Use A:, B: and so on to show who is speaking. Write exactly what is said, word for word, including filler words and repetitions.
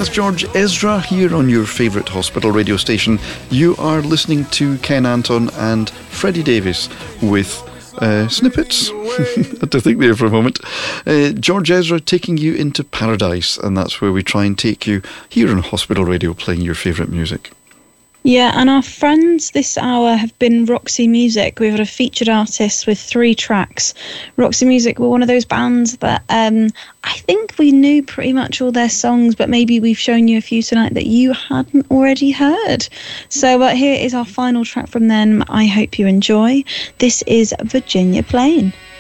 A: That's George Ezra here on your favourite hospital radio station. You are listening to Ken Anton and Freddie Davis with uh, Snippets. I had to think there for a moment. Uh, George Ezra taking you into paradise, and that's where we try and take you here on hospital radio, playing your favourite music.
B: Yeah, and our friends this hour have been Roxy Music. We've had a featured artist with three tracks. Roxy Music were one of those bands that um, I think we knew pretty much all their songs, but maybe we've shown you a few tonight that you hadn't already heard. So uh, here is our final track from them. I hope you enjoy. This is Virginia Plain.